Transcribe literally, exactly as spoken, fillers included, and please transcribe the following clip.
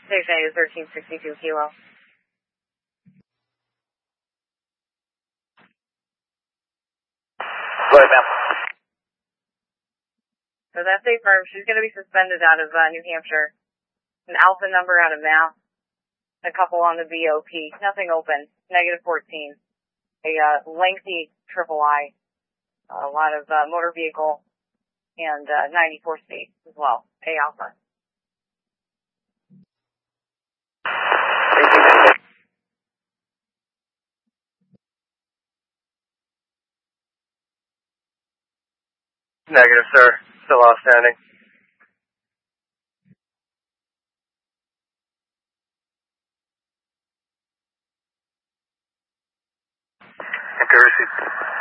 Station eight is thirteen sixty-two Kilo. Go ahead, ma'am. So that's a firm. She's going to be suspended out of uh, New Hampshire. An alpha number out of Mass. A couple on the B O P. Nothing open. Negative fourteen. A uh, lengthy triple I. A lot of uh, motor vehicle. And uh, ninety-four speed as well. A alpha. Negative, sir. Still outstanding. Accuracy.